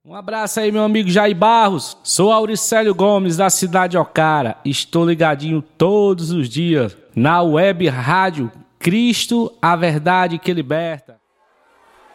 Um abraço aí, meu amigo Jair Barros. Sou Auricélio Gomes, da cidade de Ocara. Estou ligadinho todos os dias na web rádio Cristo, a verdade que liberta.